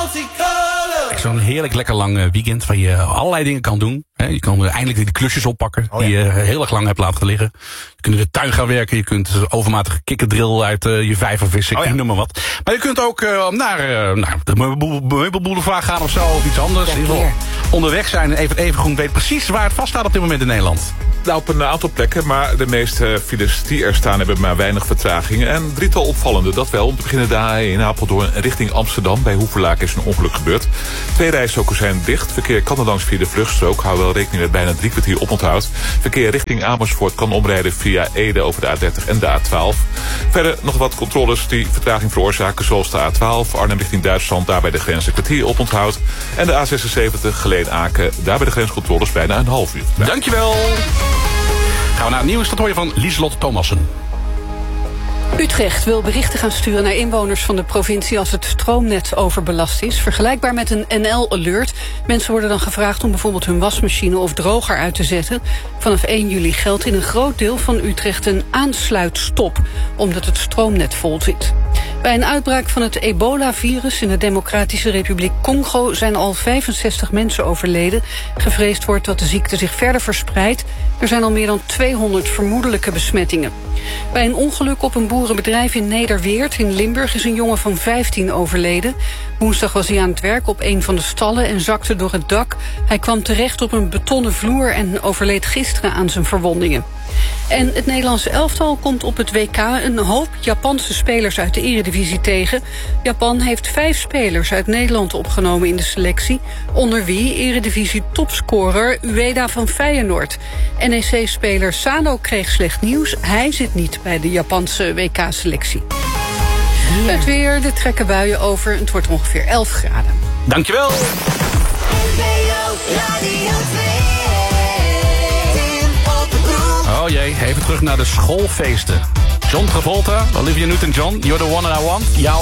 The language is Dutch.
Zo'n heerlijk lekker lang weekend waar je allerlei dingen kan doen. Je kan eindelijk die klusjes oppakken die je heel erg lang hebt laten liggen. Je kunt in de tuin gaan werken. Je kunt overmatige kikkerdrill uit je vijver vissen. Ik noem maar wat. Maar je kunt ook naar de meubelboulevard gaan of zo. Of iets anders. In ieder geval onderweg zijn. Even groen weet precies waar het vaststaat op dit moment in Nederland. Nou, op een aantal plekken, maar de meeste files die er staan hebben maar weinig vertraging. En drietal opvallende, dat wel. Om te beginnen daar in Apeldoorn richting Amsterdam. Bij Hoevelaak is een ongeluk gebeurd. 2 rijstroken zijn dicht. Verkeer kan er langs via de vluchtstrook. Hou wel rekening met bijna 3 kwartier oponthoud. Verkeer richting Amersfoort kan omrijden via Ede over de A30 en de A12. Verder nog wat controles die vertraging veroorzaken, zoals de A12. Arnhem richting Duitsland, daar bij de grens een kwartier oponthoud. En de A76 Geleen-Aken, daar bij de grenscontroles bijna een half uur. Dankjewel. Gaan we naar het nieuws, dat hoor je van Lieselot Thomassen. Utrecht wil berichten gaan sturen naar inwoners van de provincie als het stroomnet overbelast is. Vergelijkbaar met een NL-alert. Mensen worden dan gevraagd om bijvoorbeeld hun wasmachine of droger uit te zetten. Vanaf 1 juli geldt in een groot deel van Utrecht een aansluitstop, omdat het stroomnet vol zit. Bij een uitbraak van het ebola-virus in de Democratische Republiek Congo zijn al 65 mensen overleden. Gevreesd wordt dat de ziekte zich verder verspreidt. Er zijn al meer dan 200 vermoedelijke besmettingen. Bij een ongeluk op een boerenbedrijf in Nederweert in Limburg is een jongen van 15 overleden. Woensdag was hij aan het werk op een van de stallen en zakte door het dak. Hij kwam terecht op een betonnen vloer en overleed gisteren aan zijn verwondingen. En het Nederlandse elftal komt op het WK een hoop Japanse spelers uit de Eredivisie tegen. Japan heeft 5 spelers uit Nederland opgenomen in de selectie, onder wie Eredivisie topscorer Ueda van Feyenoord. NEC-speler Sano kreeg slecht nieuws. Hij zit niet bij de Japanse WK-selectie. Het weer, er trekken buien over. Het wordt ongeveer 11 graden. Dankjewel. Oh jee, even terug naar de schoolfeesten. John Travolta, Olivia Newton-John, You're the One I Want. Ja.